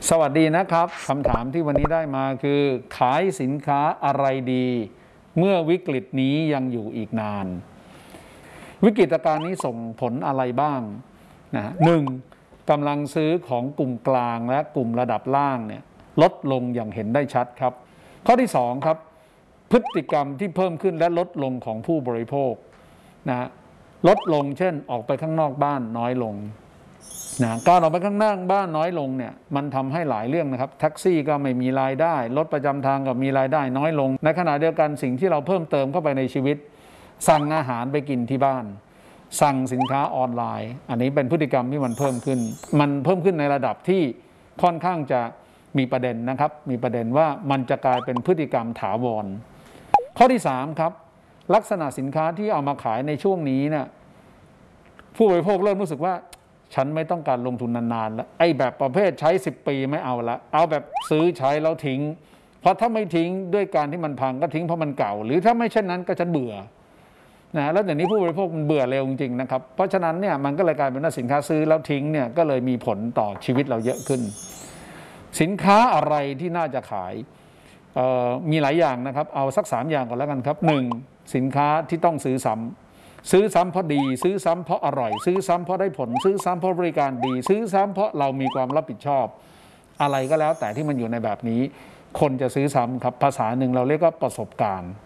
สวัสดีนะครับคำถามที่วันนี้ได้มาคือขายสินค้าอะไรดีเมื่อวิกฤตนี้ยังอยู่อีกนานวิกฤตการณ์นี้ส่งผลอะไรบ้างนะหนึ่งกำลังซื้อของกลุ่มกลางและกลุ่มระดับล่างเนี่ยลดลงอย่างเห็นได้ชัดครับข้อที่สองครับพฤติกรรมที่เพิ่มขึ้นและลดลงของผู้บริโภคนะลดลงเช่นออกไปข้างนอกบ้านน้อยลงการออกไปข้างนอกบ้านน้อยลงเนี่ยมันทำให้หลายเรื่องนะครับแท็กซี่ก็ไม่มีรายได้รถประจำทางก็มีรายได้น้อยลงในขณะเดียวกันสิ่งที่เราเพิ่มเติมเข้าไปในชีวิตสั่งอาหารไปกินที่บ้านสั่งสินค้าออนไลน์อันนี้เป็นพฤติกรรมที่มันเพิ่มขึ้นในระดับที่ค่อนข้างจะมีประเด็นนะครับมีประเด็นว่ามันจะกลายเป็นพฤติกรรมถาวรข้อที่3ครับลักษณะสินค้าที่เอามาขายในช่วงนี้เนี่ยผู้บริโภคเริ่มรู้สึกว่าฉันไม่ต้องการลงทุนนานๆแล้วไอ้แบบประเภทใช้10 ปีไม่เอาละเอาแบบซื้อใช้แล้วทิ้งเพราะถ้าไม่ทิ้งด้วยการที่มันพังก็ทิ้งเพราะมันเก่าหรือถ้าไม่เช่นนั้นก็ฉันเบื่อแล้วอย่างนี้ผู้บริโภคมันเบื่อเร็วจริงๆนะครับเพราะฉะนั้นเนี่ยมันก็เลยกลายเป็นว่าสินค้าซื้อแล้วทิ้งเนี่ยก็เลยมีผลต่อชีวิตเราเยอะขึ้นสินค้าอะไรที่น่าจะขายมีหลายอย่างนะครับเอาสัก3อย่างก่อนแล้วกันครับ1สินค้าที่ต้องซื้อซ้ำเพราะดีซื้อซ้ำเพราะอร่อยซื้อซ้ำเพราะได้ผลซื้อซ้ำเพราะบริการดีซื้อซ้ำเพราะเรามีความรับผิดชอบอะไรก็แล้วแต่ที่มันอยู่ในแบบนี้คนจะซื้อซ้ำครับภาษาหนึ่งเราเรียกว่าประสบการณ์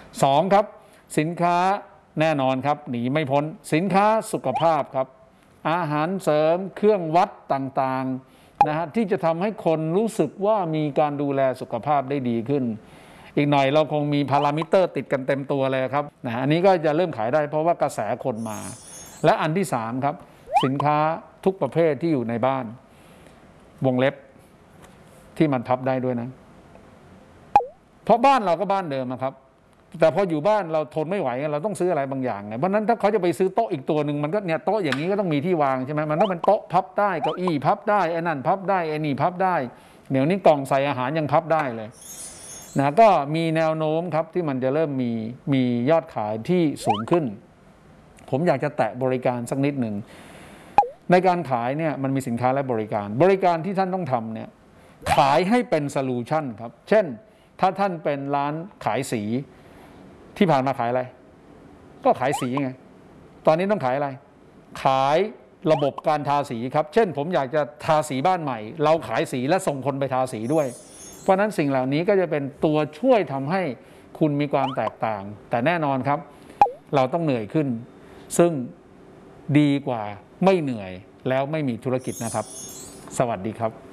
2ครับสินค้าแน่นอนครับหนีไม่พ้นสินค้าสุขภาพครับอาหารเสริมเครื่องวัดต่างๆนะฮะที่จะทำให้คนรู้สึกว่ามีการดูแลสุขภาพได้ดีขึ้นอีกหน่อยเราคงมีพารามิเตอร์ติดกันเต็มตัวเลยครับอันนี้ก็จะเริ่มขายได้เพราะว่ากระแสคนมาและอันที่3ครับสินค้าทุกประเภทที่อยู่ในบ้านวงเล็บที่มันพับได้ด้วยนะเพราะบ้านเราก็บ้านเดิมครับแต่พออยู่บ้านเราทนไม่ไหวเราต้องซื้ออะไรบางอย่างไงเพราะนั้นถ้าเขาจะไปซื้อโต๊ะอีกตัวหนึ่งมันก็เนี่ยโต๊ะอย่างนี้ก็ต้องมีที่วางใช่ไหมมันต้องเป็นโต๊ะพับได้เก้าอี้พับได้ไอ้นั่นพับได้ไอ้นี่พับได้เดี๋ยวนี้กล่องใส่อาหารยังพับได้เลยก็มีแนวโน้มครับที่มันจะเริ่มมียอดขายที่สูงขึ้นผมอยากจะแตะบริการสักนิดหนึ่งในการขายเนี่ยมันมีสินค้าและบริการที่ท่านต้องทำเนี่ยขายให้เป็นโซลูชันครับเช่นถ้าท่านเป็นร้านขายสีที่ผ่านมาขายอะไรก็ขายสีไงตอนนี้ต้องขายอะไรขายระบบการทาสีครับเช่นผมอยากจะทาสีบ้านใหม่เราขายสีและส่งคนไปทาสีด้วยเพราะนั้นสิ่งเหล่านี้ก็จะเป็นตัวช่วยทำให้คุณมีความแตกต่างแต่แน่นอนครับเราต้องเหนื่อยขึ้นซึ่งดีกว่าไม่เหนื่อยแล้วไม่มีธุรกิจนะครับสวัสดีครับ